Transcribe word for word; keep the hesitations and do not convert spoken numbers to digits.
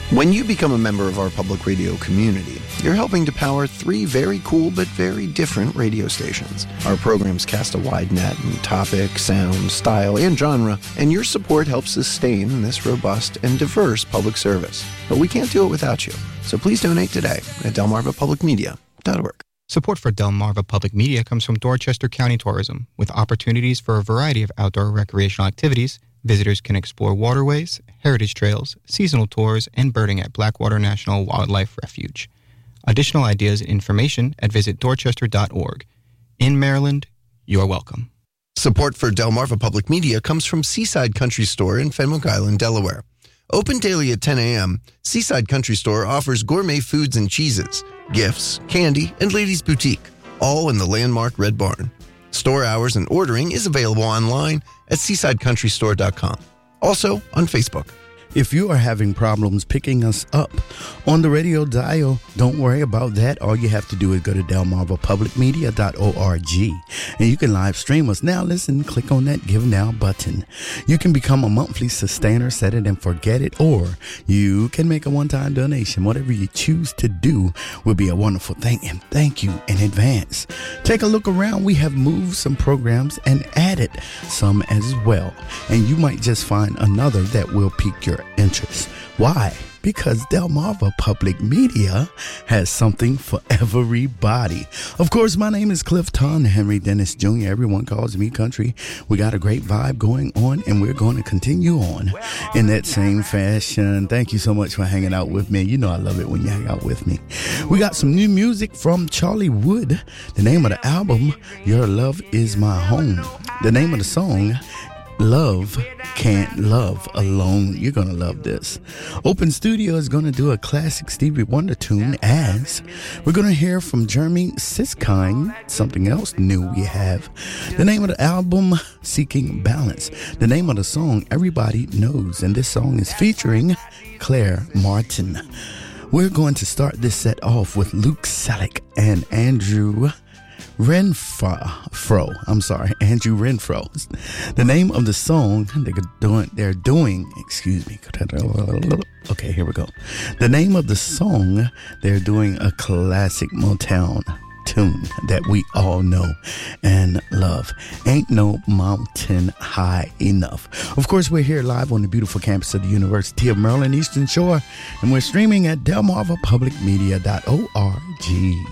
When you become a member of our public radio community, you're helping to power three very cool but very different radio stations. Our programs cast a wide net in topic, sound, style, and genre, and your support helps sustain this robust and diverse public service. But we can't do it without you, so please donate today at delmarva public media dot org. Support for Delmarva Public Media comes from Dorchester County Tourism. With opportunities for a variety of outdoor recreational activities, visitors can explore waterways, heritage trails, seasonal tours, and birding at Blackwater National Wildlife Refuge. Additional ideas and information at visit dorchester dot org. In Maryland, you're welcome. Support for Delmarva Public Media comes from Seaside Country Store in Fenwick Island, Delaware. Open daily at ten a.m., Seaside Country Store offers gourmet foods and cheeses, gifts, candy, and ladies' boutique, all in the landmark Red Barn. Store hours and ordering is available online at seaside country store dot com. Also on Facebook. If you are having problems picking us up on the radio dial, don't worry about that. All you have to do is go to delmarva public media dot org and you can live stream us. Now listen, click on that Give Now button. You can become a monthly sustainer, set it and forget it, or you can make a one-time donation. Whatever you choose to do will be a wonderful thing, and thank you in advance. Take a look around. We have moved some programs and added some as well, and you might just find another that will pique your interest. Why? Because Delmarva Public Media has something for everybody. Of course, my name is Clifton Henry Dennis Junior Everyone calls me Country. We got a great vibe going on, and we're going to continue on in that same fashion. Thank you so much for hanging out with me. You know I love it when you hang out with me. We got some new music from Charlie Wood. The name of the album, Your Love Is My Home. The name of the song, Love Can't Love Alone. You're going to love this. Open Studio is going to do a classic Stevie Wonder tune, as we're going to hear from Jeremy Siskind, something else new we have. The name of the album, Seeking Balance. The name of the song, Everybody Knows, and this song is featuring Claire Martin. We're going to start this set off with Luke Selleck and Andrew Renfro. I'm sorry, Andrew Renfro. The name of the song they're doing, they're doing, excuse me. Okay, here we go. The name of the song, they're doing a classic Motown tune that we all know and love. Ain't No Mountain High Enough. Of course, we're here live on the beautiful campus of the University of Maryland Eastern Shore, and we're streaming at delmarva public media dot org.